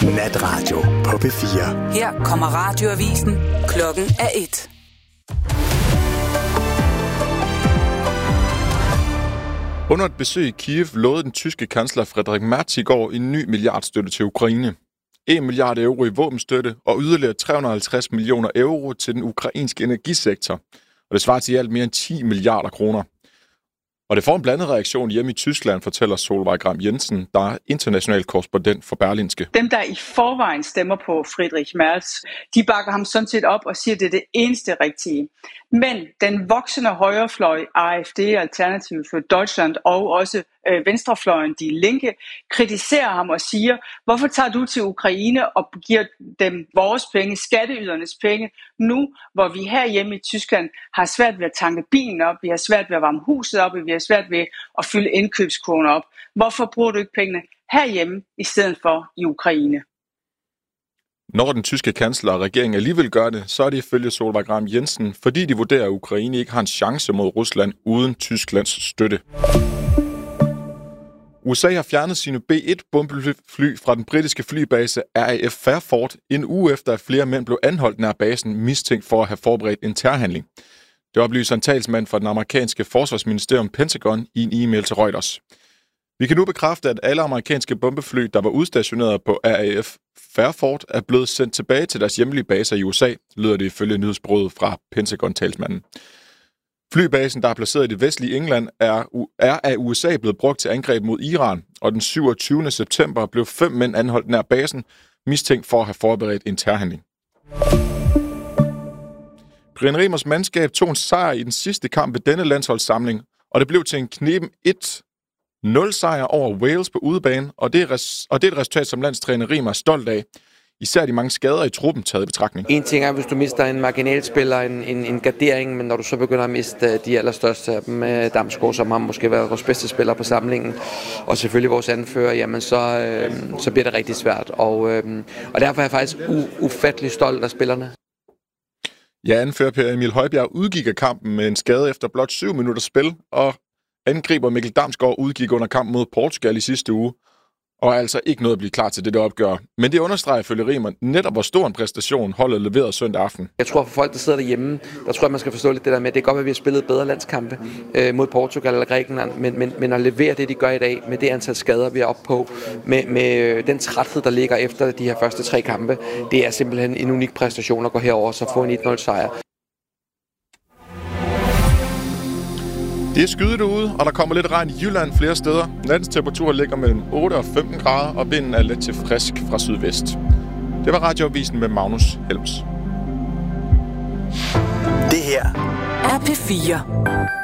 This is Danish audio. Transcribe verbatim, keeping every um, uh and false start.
Natradio på P fire. Her kommer radioavisen. Klokken er et. Under et besøg i Kiev lovede den tyske kansler Friedrich Merz i går en ny milliardstøtte til Ukraine. en milliard euro i våbenstøtte og yderligere tre hundrede og halvtreds millioner euro til den ukrainske energisektor. Og det svarer til i alt mere end ti milliarder kroner. Og det får en blandet reaktion hjemme i Tyskland, fortæller Solveig Gram Jensen, der er international korrespondent for Berlingske. Dem, der i forvejen stemmer på Friedrich Merz, de bakker ham sådan set op og siger, at det er det eneste rigtige. Men den voksende højrefløj, A F D, Alternative for Deutschland, og også øh, venstrefløjen, Die Linke, kritiserer ham og siger, hvorfor tager du til Ukraine og giver dem vores penge, skatteydernes penge, nu hvor vi herhjemme i Tyskland har svært ved at tanke bilen op, vi har svært ved at varme huset op, vi har svært ved at fylde indkøbskurven op. Hvorfor bruger du ikke pengene herhjemme i stedet for i Ukraine? Når den tyske kansler og regeringen alligevel gør det, så er det ifølge Solveig Gram Jensen, fordi de vurderer, at Ukraine ikke har en chance mod Rusland uden Tysklands støtte. U S A har fjernet sine B et bombefly fra den britiske flybase R A F Fairford en uge efter, at flere mænd blev anholdt nær basen, mistænkt for at have forberedt en terrorhandling. Det oplyser en talsmand fra den amerikanske forsvarsministerium Pentagon i en e-mail til Reuters. Vi kan nu bekræfte, at alle amerikanske bombefly, der var udstationeret på R A F Fairford, er blevet sendt tilbage til deres hjemlige baser i U S A, lyder det ifølge nyhedsbureauet fra Pentagon-talsmanden. Flybasen, der er placeret i det vestlige England, er, er af U S A blevet brugt til angreb mod Iran, og den syvogtyvende september blev fem mænd anholdt nær basen, mistænkt for at have forberedt en terrorhandling. Brian Riemers mandskab tog en sejr i den sidste kamp ved denne landsholdssamling, og det blev til en kneben et nul sejr over Wales på udebane, og det, er res- og det er et resultat, som landstræner Riemer er stolt af. Især de mange skader i truppen taget i betragtning. En ting er, hvis du mister en marginalspiller, en, en, en gardering, men når du så begynder at miste de allerstørste af dem, Damsgaard, som har måske været vores bedste spiller på samlingen, og selvfølgelig vores anfører, jamen så, øh, så bliver det rigtig svært. Og, øh, og derfor er jeg faktisk u- ufattelig stolt af spillerne. Ja, anfører Per Emil Højbjerg udgik af kampen med en skade efter blot syv minutter spil, og angriber Mikkel Damsgaard udgik under kampen mod Portugal i sidste uge, og er altså ikke noget at blive klar til det, der opgør. Men det understreger ifølge Riemer netop, hvor stor en præstation holdet leverede søndag aften. Jeg tror, for folk, der sidder derhjemme, der tror jeg, man skal forstå lidt det der med, det er godt, at vi har spillet bedre landskampe øh, mod Portugal eller Grækenland, men, men, men at levere det, de gør i dag, med det antal skader, vi er oppe på, med, med den træthed, der ligger efter de her første tre kampe, det er simpelthen en unik præstation at gå herover og så få en et nul sejr. Det er skyet derude, og der kommer lidt regn i Jylland flere steder. Nattens temperatur ligger mellem otte og femten grader, og vinden er let til frisk fra sydvest. Det var radioavisen med Magnus Helms. Det her er P fire.